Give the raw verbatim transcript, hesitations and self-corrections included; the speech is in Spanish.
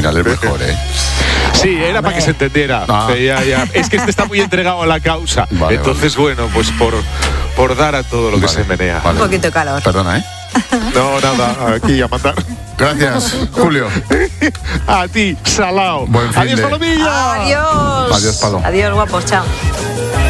final es mejor, ¿eh? Sí, era para que se entendiera. Ah. Ya, ya. Es que este está muy entregado a la causa. Vale, Entonces, vale. bueno, pues por, por dar a todo lo Vale, que se menea. vale. Un poquito de calor. Perdona, ¿eh? No, nada, aquí a mandar. Gracias, Julio. A ti, salao. Buen fin Adiós, de- Palomilla. Adiós. Adiós, Palo. Adiós, guapos, chao.